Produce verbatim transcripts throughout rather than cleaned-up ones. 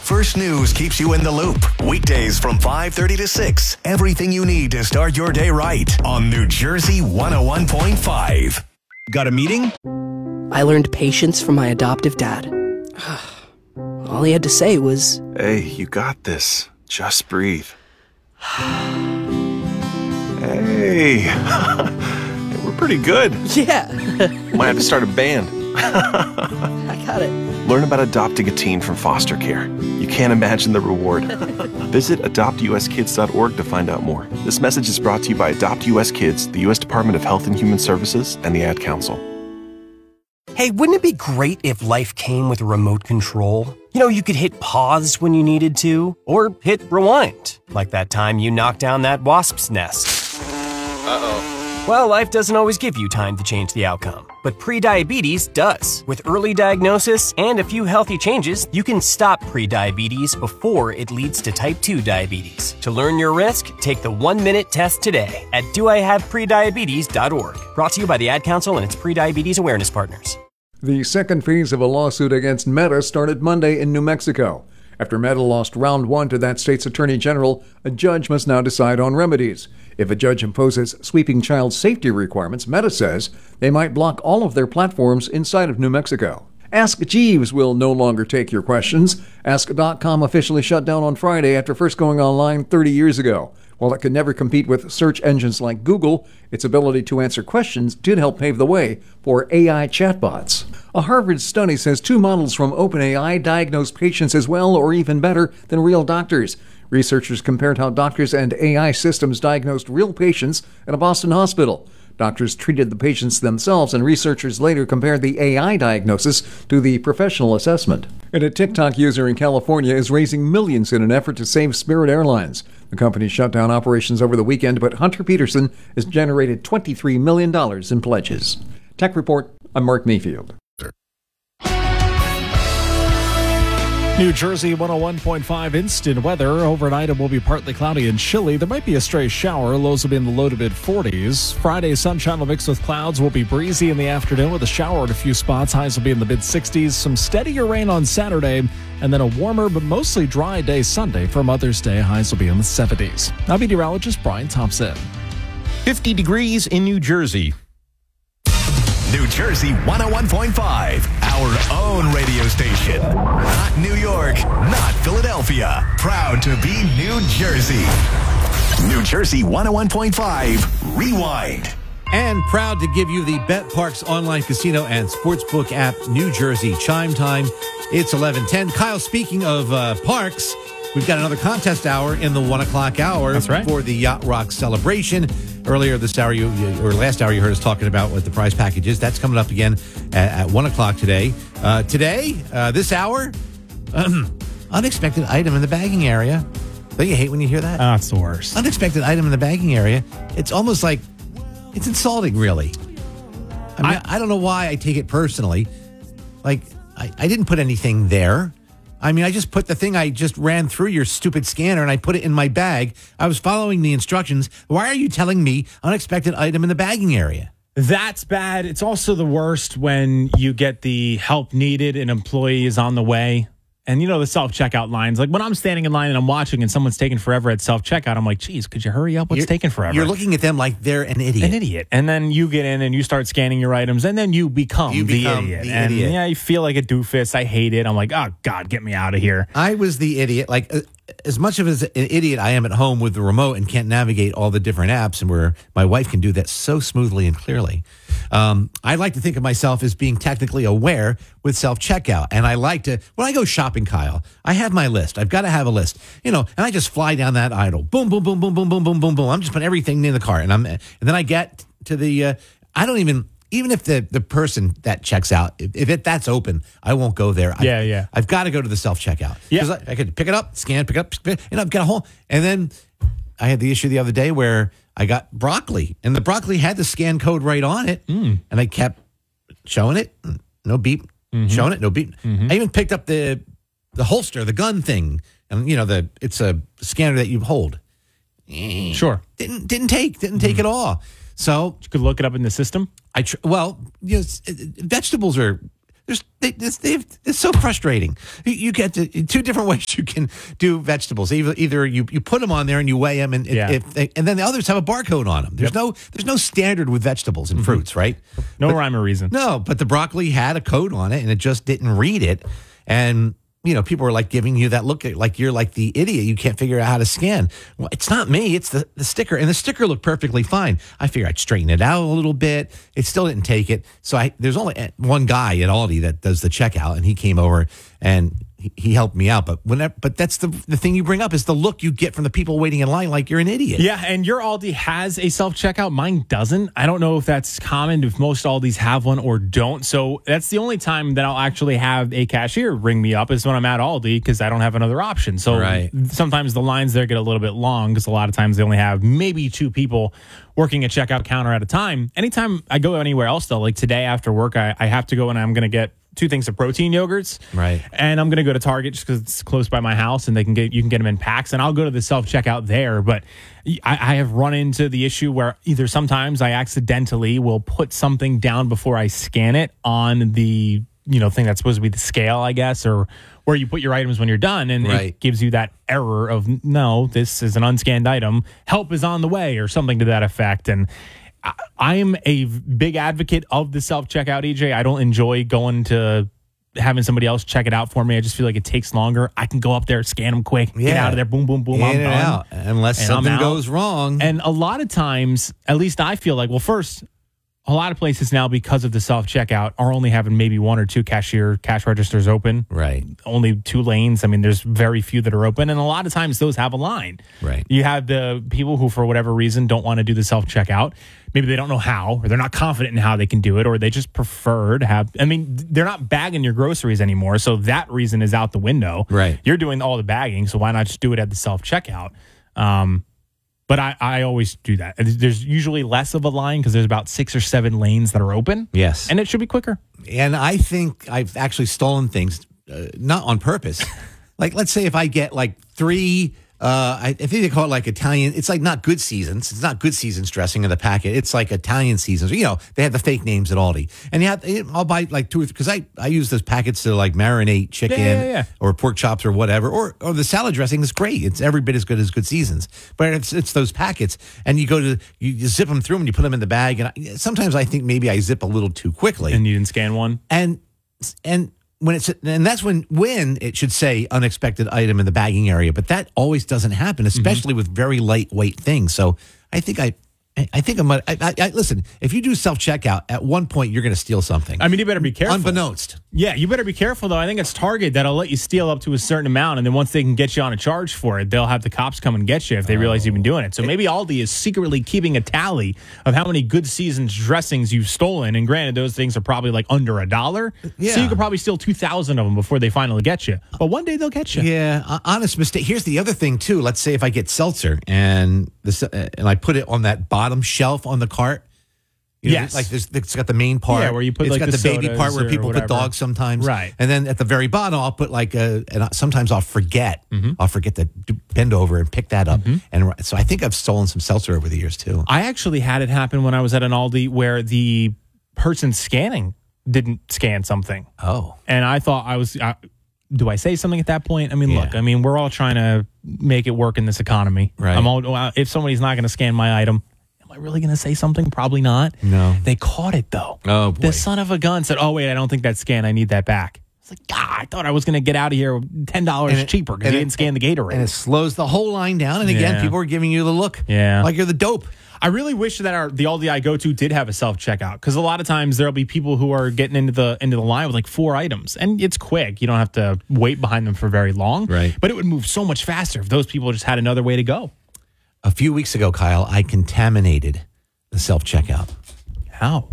First News keeps you in the loop. Weekdays from five thirty to six. Everything you need to start your day right on New Jersey one oh one point five. Got a meeting? I learned patience from my adoptive dad. All he had to say was, "Hey, you got this. Just breathe." Hey, we're pretty good. yeah. Might have to start a band. I got it. Learn about adopting a teen from foster care. You can't imagine the reward. Visit adopt u s kids dot org to find out more. This message is brought to you by Adopt U S Kids, the U S Department of Health and Human Services, and the Ad Council. Hey, wouldn't it be great if life came with a remote control? You know, you could hit pause when you needed to, or hit rewind, like that time you knocked down that wasp's nest. Uh-oh. Well, life doesn't always give you time to change the outcome, but prediabetes does. With early diagnosis and a few healthy changes, you can stop prediabetes before it leads to type two diabetes. To learn your risk, take the one-minute test today at do I have prediabetes dot org. Brought to you by the Ad Council and its prediabetes awareness partners. The second phase of a lawsuit against Meta started Monday in New Mexico. After Meta lost round one to that state's attorney general, a judge must now decide on remedies. If a judge imposes sweeping child safety requirements, Meta says they might block all of their platforms inside of New Mexico. Ask Jeeves will no longer take your questions. Ask dot com officially shut down on Friday after first going online thirty years ago. While it could never compete with search engines like Google, its ability to answer questions did help pave the way for A I chatbots. A Harvard study says two models from OpenAI diagnose patients as well or even better than real doctors. Researchers compared how doctors and A I systems diagnosed real patients at a Boston hospital. Doctors treated the patients themselves, and researchers later compared the A I diagnosis to the professional assessment. And a TikTok user in California is raising millions in an effort to save Spirit Airlines. The company shut down operations over the weekend, but Hunter Peterson has generated twenty-three million dollars in pledges. Tech Report, I'm Mark Mayfield. New Jersey one oh one point five instant weather. Overnight it will be partly cloudy and chilly. There might be a stray shower. Lows will be in the low to mid forties. Friday sunshine will mix with clouds. Will be breezy in the afternoon with a shower at a few spots. Highs will be in the mid sixties. Some steadier rain on Saturday. And then a warmer but mostly dry day Sunday. For Mother's Day, highs will be in the seventies. Now meteorologist Brian Thompson. fifty degrees in New Jersey. New Jersey one oh one point five, our own radio station. Not New York, not Philadelphia. Proud to be New Jersey. New Jersey one oh one point five, Rewind. And proud to give you the BetParx online casino and sportsbook app, New Jersey Chime Time. It's eleven ten. Kyle, speaking of uh, parks, we've got another contest hour in the one o'clock hour. That's right. For the Yacht Rock celebration. Earlier this hour, you, or last hour, you heard us talking about what the prize package is. That's coming up again at, at one o'clock today. Uh, today, uh, this hour, um, unexpected item in the bagging area. Don't you hate when you hear that? Oh, it's the worst. Unexpected item in the bagging area. It's almost like, it's insulting, really. I mean, I, I don't know why I take it personally. Like, I, I didn't put anything there. I mean, I just put the thing I just ran through your stupid scanner and I put it in my bag. I was following the instructions. Why are you telling me unexpected item in the bagging area? That's bad. It's also the worst when you get the help needed, an employee is on the way. And you know, the self-checkout lines, like when I'm standing in line and I'm watching and someone's taking forever at self-checkout, I'm like, geez, could you hurry up? What's you're, taking forever? You're looking at them like they're an idiot. An idiot. And then you get in and you start scanning your items and then you become, you the become idiot. The and idiot. yeah, you feel like a doofus. I hate it. I'm like, oh, God, get me out of here. I was the idiot. Like, uh, as much of an idiot I am at home with the remote and can't navigate all the different apps, and where my wife can do that so smoothly and clearly, um, I like to think of myself as being technically aware with self-checkout. And I like to, when I go shopping, Kyle, I have my list. I've got to have a list, you know, and I just fly down that aisle. Boom, boom, boom, boom, boom, boom, boom, boom, boom. I'm just putting everything in the cart. And I'm, and then I get to the, uh, I don't even, even if the, the person that checks out, if, if it that's open, I won't go there. Yeah, I, yeah. I've got to go to the self-checkout. Yeah. I, I could pick it up, scan, pick it up, and I've got a whole, and then I had the issue the other day where I got broccoli, and the broccoli had the scan code right on it, mm. and I kept showing it, no beep, mm-hmm. showing it, no beep. Mm-hmm. I even picked up the the holster, the gun thing, and you know the it's a scanner that you hold. Sure, didn't didn't take didn't take mm. it all. So you could look it up in the system. I tr- well, you know, vegetables are There's they, it's, it's so frustrating. You, you get to, two different ways you can do vegetables. Either either you, you put them on there and you weigh them, and Yeah. if they, and then the others have a barcode on them. There's Yep. no there's no standard with vegetables and fruits, right? No rhyme or reason. No, but the broccoli had a code on it, and it just didn't read it, and. You know, people are like giving you that look like you're like the idiot. You can't figure out how to scan. Well, it's not me. It's the, the sticker. And the sticker looked perfectly fine. I figured I'd straighten it out a little bit. It still didn't take it. So I, there's only one guy at Aldi that does the checkout, and he came over and he, he helped me out. But whenever, but that's the the thing you bring up is the look you get from the people waiting in line like you're an idiot. Yeah, and your Aldi has a self-checkout. Mine doesn't. I don't know if that's common, if most Aldis have one or don't. So that's the only time that I'll actually have a cashier ring me up is when I'm at Aldi because I don't have another option. So Right. sometimes the lines there get a little bit long because a lot of times they only have maybe two people working a checkout counter at a time. Anytime I go anywhere else, though, like today after work, I, I have to go and I'm going to get two things of protein yogurts. Right. And I'm going to go to Target just because it's close by my house and they can get you can get them in packs. And I'll go to the self-checkout there. But I, I have run into the issue where either sometimes I accidentally will put something down before I scan it on the you know thing that's supposed to be the scale, I guess, or where you put your items when you're done. And Right. it gives you that error of, no, this is an unscanned item. Help is on the way or something to that effect. And I- I'm a big advocate of the self-checkout, E J. I don't enjoy going to having somebody else check it out for me. I just feel like it takes longer. I can go up there, scan them quick, get Yeah. out of there, boom, boom, boom, In I'm and done. out. Unless And I'm something out. goes wrong. And a lot of times, at least I feel like, well, first, a lot of places now, because of the self-checkout, are only having maybe one or two cashier cash registers open. Right. Only two lanes. I mean, there's very few that are open. And a lot of times those have a line. Right. You have the people who, for whatever reason, don't want to do the self-checkout. Maybe they don't know how, or they're not confident in how they can do it, or they just prefer to have, I mean, they're not bagging your groceries anymore. So that reason is out the window. Right. You're doing all the bagging. So why not just do it at the self-checkout? Um, But I, I always do that. There's usually less of a line because there's about six or seven lanes that are open. Yes. And it should be quicker. And I think I've actually stolen things, uh, not on purpose. Like, let's say if I get like three, uh, I, I think they call it like Italian. It's like not good seasons. It's not good seasons dressing in the packet. It's like Italian seasons. You know, they have the fake names at Aldi. And you have, I'll buy like two or three, because I, I use those packets to like marinate chicken Yeah, yeah, yeah. or pork chops or whatever. Or or the salad dressing is great. It's every bit as good as good seasons. But it's it's those packets. And you go to, you, you zip them through and you put them in the bag. And I, sometimes I think maybe I zip a little too quickly. And you didn't scan one? And and when it's and that's when when it should say unexpected item in the bagging area, but that always doesn't happen, especially with very lightweight things. So I think I. I think I'm. I, I, I listen. If you do self checkout, at one point you're going to steal something. I mean, you better be careful. Unbeknownst. Yeah, you better be careful, though. I think it's Target that'll let you steal up to a certain amount, and then once they can get you on a charge for it, they'll have the cops come and get you if they realize you've been doing it. So maybe Aldi is secretly keeping a tally of how many good seasons dressings you've stolen. And granted, those things are probably like under a dollar. Yeah. So you could probably steal two thousand of them before they finally get you. But one day they'll get you. Yeah, uh, honest mistake. Here's the other thing too. Let's say if I get seltzer and this uh, and I put it on that bottom shelf on the cart. You know, Yes. like there's, it's got the main part. Yeah, where you put, It's like, got the the, baby sodas part where or people whatever. put dogs sometimes. Right. And then at the very bottom, I'll put like a, and I- sometimes I'll forget. Mm-hmm. I'll forget to do, bend over and pick that up. And so I think I've stolen some seltzer over the years too. I actually had it happen when I was at an Aldi where the person scanning didn't scan something. Oh. And I thought I was, uh, do I say something at that point? I mean, Yeah. look, I mean, we're all trying to make it work in this economy. Right. I'm all, well, if somebody's not going to scan my item, am I really going to say something? Probably not. No. They caught it, though. Oh, boy. The son of a gun said, oh, wait, I don't think that's scanned. I need that back. It's like, God, I thought I was going to get out of here ten dollars And it- cheaper because and you it- didn't scan the Gatorade. And it slows the whole line down. And again, Yeah. people are giving you the look. Yeah. Like you're the dope. I really wish that our the Aldi I go to did have a self checkout because a lot of times there'll be people who are getting into the into the line with like four items and it's quick. You don't have to wait behind them for very long. Right. But it would move so much faster if those people just had another way to go. A few weeks ago, Kyle, I contaminated the self checkout. How?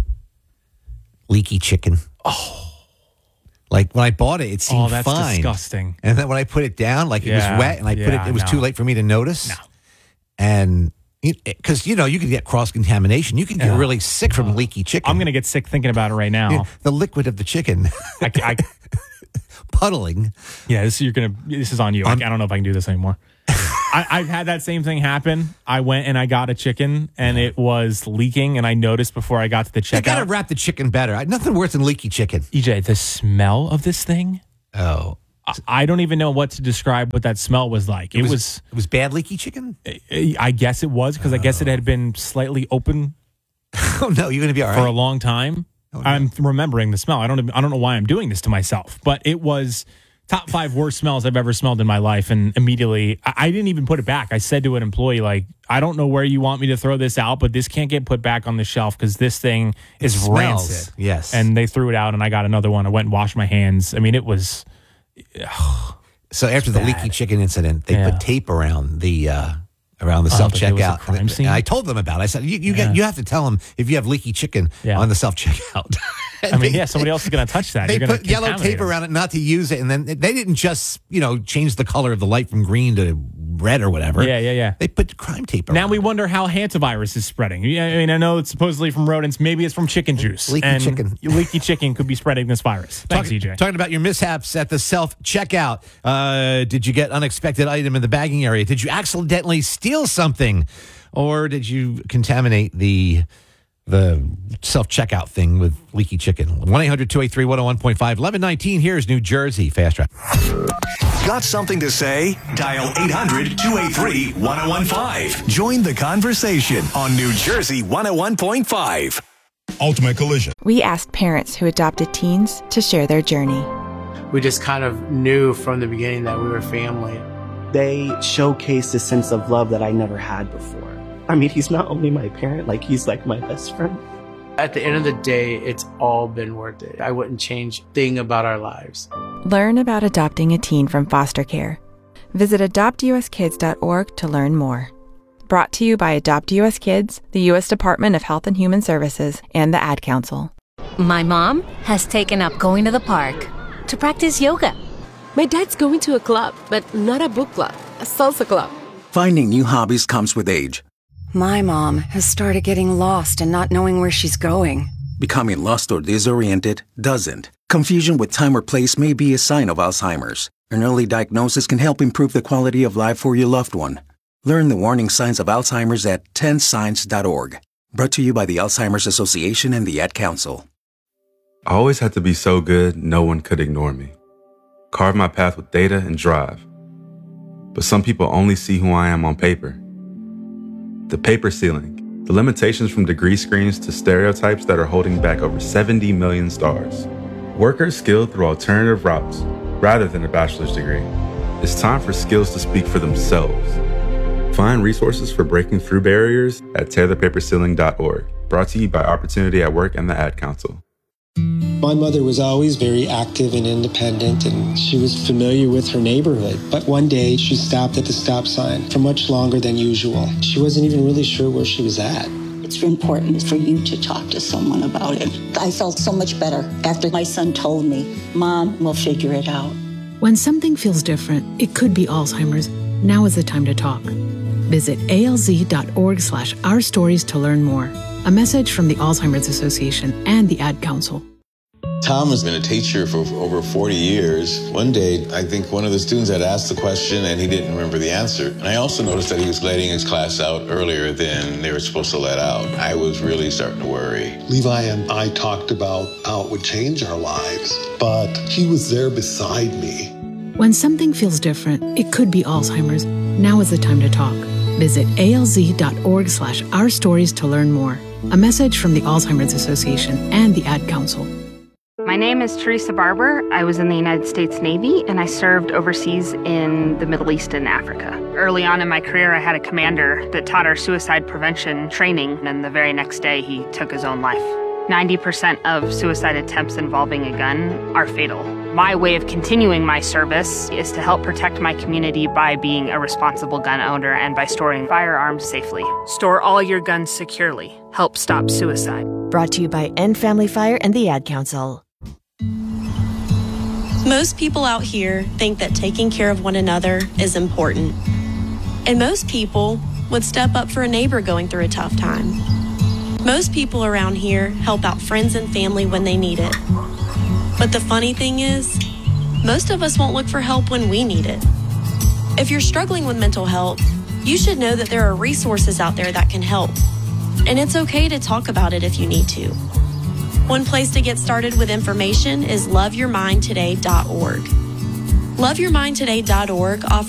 Leaky chicken. Oh. Like when I bought it, it seemed Oh, that's fine. disgusting. And then when I put it down, like it Yeah, was wet and I put yeah, it, it was no. too late for me to notice. No. And because, you know, you can get cross contamination. You can get Yeah. really sick from leaky chicken. I'm gonna get sick thinking about it right now. Yeah, the liquid of the chicken I, I, puddling. yeah, this you're gonna. This is on you. I, I don't know if I can do this anymore. I, I've had that same thing happen. I went and I got a chicken and it was leaking, and I noticed before I got to the checkout. You got to wrap the chicken better. I, nothing worse than leaky chicken. E J, the smell of this thing. Oh. I, I don't even know what to describe what that smell was like. It, It was, was, it was bad leaky chicken? I, I guess it was because oh. I guess it had been slightly open. Oh, no, you're going to be all right. For a long time. Oh, no. I'm remembering the smell. I don't I don't know why I'm doing this to myself, but it was top five worst smells I've ever smelled in my life. And immediately, I, I didn't even put it back. I said to an employee, like, I don't know where you want me to throw this out, but this can't get put back on the shelf because this thing it is smells. rancid. Yes. And they threw it out, and I got another one. I went and washed my hands. I mean, it was... Ugh, so after the bad. leaky chicken incident, they yeah. put tape around the... Uh, around the oh, self-checkout. Crime scene? And I told them about it. I said, you, you, yeah. get, you have to tell them if you have leaky chicken yeah. on the self-checkout. I mean, yeah, somebody else is going to touch that. They You're put yellow tape them. around it not to use it. And then they didn't just, you know, change the color of the light from green to red or whatever. Yeah, yeah, yeah. They put crime tape around Now we wonder how hantavirus is spreading. Yeah, I mean, I know it's supposedly from rodents. Maybe it's from chicken juice. Leaky and chicken. Leaky chicken could be spreading this virus. Thanks, Talk, E J. Talking about your mishaps at the self-checkout. Uh, did you get unexpected item in the bagging area? Did you accidentally steal something? Or did you contaminate the the self-checkout thing with leaky chicken? one eight hundred two eight three one oh one point five. eleven nineteen, here's New Jersey. Fast Track. Got something to say? Dial eight hundred two eight three one oh one five. Join the conversation on New Jersey one oh one point five. Ultimate Collision. We asked parents who adopted teens to share their journey. We just kind of knew from the beginning that we were family. They showcased a sense of love that I never had before. I mean, he's not only my parent, like, he's like my best friend. At the end of the day, it's all been worth it. I wouldn't change a thing about our lives. Learn about adopting a teen from foster care. Visit adopt u s kids dot org to learn more. Brought to you by Adopt U S Kids, the U S Department of Health and Human Services, and the Ad Council. My mom has taken up going to the park to practice yoga. My dad's going to a club, but not a book club, a salsa club. Finding new hobbies comes with age. My mom has started getting lost and not knowing where she's going. Becoming lost or disoriented doesn't. Confusion with time or place may be a sign of Alzheimer's. An early diagnosis can help improve the quality of life for your loved one. Learn the warning signs of Alzheimer's at ten signs dot org. Brought to you by the Alzheimer's Association and the Ad Council. I always had to be so good, no one could ignore me. Carve my path with data and drive. But some people only see who I am on paper. The paper ceiling, the limitations from degree screens to stereotypes that are holding back over seventy million stars. Workers skilled through alternative routes rather than a bachelor's degree. It's time for skills to speak for themselves. Find resources for breaking through barriers at tear the paper ceiling dot org. Brought to you by Opportunity at Work and the Ad Council. My mother was always very active and independent, and she was familiar with her neighborhood. But one day, she stopped at the stop sign for much longer than usual. She wasn't even really sure where she was at. It's important for you to talk to someone about it. I felt so much better after my son told me, Mom, we'll figure it out. When something feels different, it could be Alzheimer's. Now is the time to talk. Visit A L Z dot org slash our stories to learn more. A message from the Alzheimer's Association and the Ad Council. Tom has been a teacher for over forty years. One day, I think one of the students had asked the question and he didn't remember the answer. And I also noticed that he was letting his class out earlier than they were supposed to let out. I was really starting to worry. Levi and I talked about how it would change our lives, but he was there beside me. When something feels different, it could be Alzheimer's. Now is the time to talk. Visit A L Z dot org slash our stories to learn more. A message from the Alzheimer's Association and the Ad Council. My name is Teresa Barber. I was in the United States Navy, and I served overseas in the Middle East and Africa. Early on in my career, I had a commander that taught our suicide prevention training, and the very next day, he took his own life. ninety percent of suicide attempts involving a gun are fatal. My way of continuing my service is to help protect my community by being a responsible gun owner and by storing firearms safely. Store all your guns securely. Help stop suicide. Brought to you by End Family Fire and the Ad Council. Most people out here think that taking care of one another is important. And most people would step up for a neighbor going through a tough time. Most people around here help out friends and family when they need it. But the funny thing is, most of us won't look for help when we need it. If you're struggling with mental health, you should know that there are resources out there that can help. And it's okay to talk about it if you need to. One place to get started with information is love your mind today dot org. love your mind today dot org offers